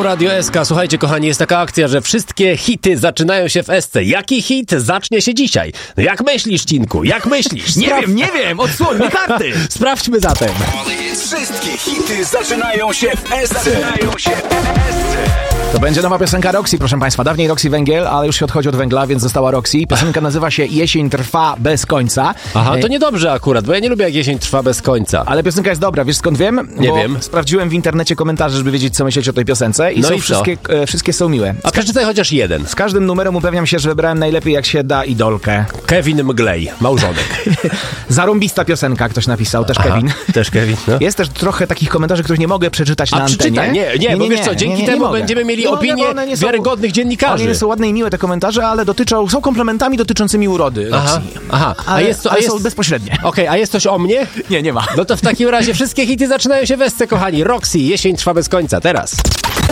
Radio SK. Słuchajcie, kochani, jest taka akcja, że wszystkie hity zaczynają się w SC. Jaki hit zacznie się dzisiaj? No jak myślisz, Cinku? Jak myślisz? Nie wiem, odsłoń mi karty! Sprawdźmy zatem. Wszystkie hity zaczynają się w SC. To będzie nowa piosenka Roxy, proszę Państwa. Dawniej Roxy Węgiel, ale już się odchodzi od węgla, więc została Roxy. Piosenka nazywa się Jesień trwa bez końca. Aha, to niedobrze akurat, bo ja nie lubię, jak jesień trwa bez końca. Ale piosenka jest dobra, wiesz skąd wiem? Nie wiem. Sprawdziłem w internecie komentarze, żeby wiedzieć, co myśleć o tej piosence. I No są i co? wszystkie są miłe. A przeczytaj chociaż jeden. Z każdym numerem upewniam się, że wybrałem najlepiej jak się da idolkę. Kevin Mglej, małżonek. Zarąbista piosenka, ktoś napisał, też Aha, Kevin. też Kevin, no. Jest też trochę takich komentarzy, których nie mogę przeczytać na antenie. Przeczytaj, nie, bo wiesz co, dzięki temu mogę. będziemy mieli Nie mogę, opinię bo one nie są- wiarygodnych dziennikarzy. One są ładne i miłe te komentarze, ale są komplementami dotyczącymi urody Roxy. Aha. Ale są bezpośrednie. Okej, a jest coś o mnie? Nie ma. No to w takim razie wszystkie hity zaczynają się w SC, kochani. Roxy, jesień trwa bez końca, teraz.